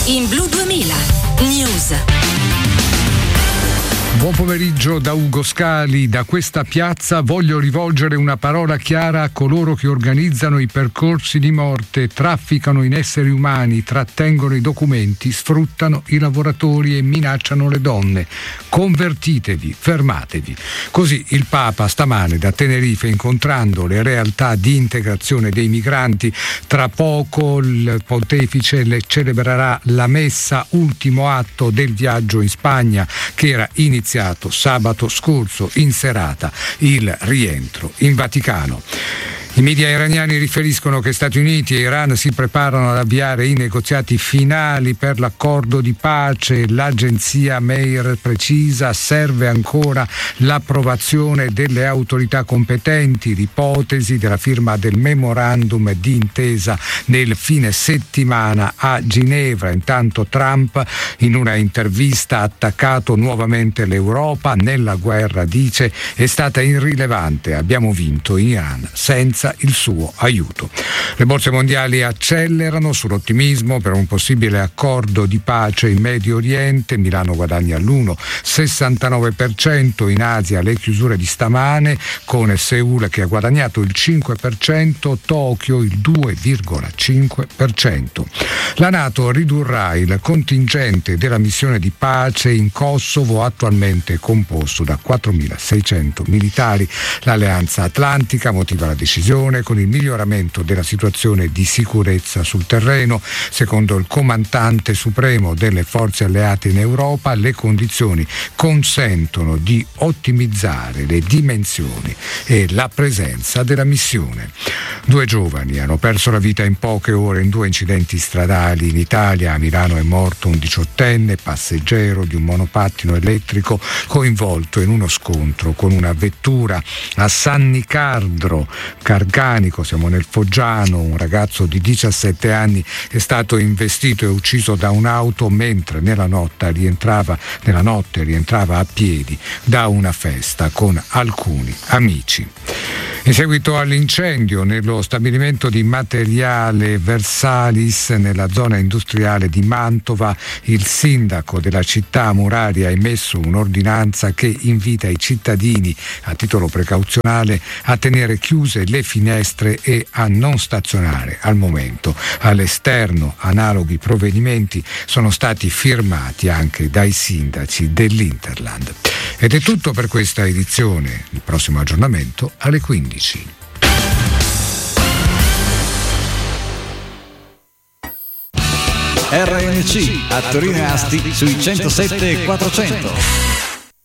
in Blu 2000 News. Buon pomeriggio da Ugo Scali. Da questa piazza voglio rivolgere una parola chiara a coloro che organizzano i percorsi di morte, trafficano in esseri umani, trattengono i documenti, sfruttano i lavoratori e minacciano le donne. Convertitevi, fermatevi. Così il Papa stamane da Tenerife, incontrando le realtà di integrazione dei migranti. Tra poco il pontefice le celebrerà la messa, ultimo atto del viaggio in Spagna che era iniziato sabato scorso in serata, il rientro in Vaticano. I media iraniani riferiscono che Stati Uniti e Iran si preparano ad avviare i negoziati finali per l'accordo di pace. L'agenzia Meir precisa: serve ancora l'approvazione delle autorità competenti, l'ipotesi della firma del memorandum di intesa nel fine settimana a Ginevra. Intanto Trump in una intervista ha attaccato nuovamente l'Europa. Nella guerra, dice, è stata irrilevante, abbiamo vinto in Iran senza il suo aiuto. Le borse mondiali accelerano sull'ottimismo per un possibile accordo di pace in Medio Oriente. Milano guadagna l'1,69%, in Asia le chiusure di stamane con Seul che ha guadagnato il 5%, Tokyo il 2,5%. La NATO ridurrà il contingente della missione di pace in Kosovo, attualmente composto da 4.600 militari. L'Alleanza Atlantica motiva la decisione con il miglioramento della situazione di sicurezza sul terreno. Secondo il comandante supremo delle forze alleate in Europa, le condizioni consentono di ottimizzare le dimensioni e la presenza della missione. 2 giovani hanno perso la vita in poche ore in 2 incidenti stradali in Italia. A Milano è morto un 18enne passeggero di un monopattino elettrico coinvolto in uno scontro con una vettura. A San Nicandro Garganico, siamo nel Foggiano, un ragazzo di 17 anni è stato investito e ucciso da un'auto mentre nella notte rientrava a piedi da una festa con alcuni amici. In seguito all'incendio nello stabilimento di materiale Versalis nella zona industriale di Mantova, il sindaco della città muraria ha emesso un'ordinanza che invita i cittadini a titolo precauzionale a tenere chiuse le finestre e a non stazionare al momento all'esterno. Analoghi provvedimenti sono stati firmati anche dai sindaci dell'Interland. Ed è tutto per questa edizione. Il prossimo aggiornamento alle 15. RNC a Torino e Asti sui 107 e 400.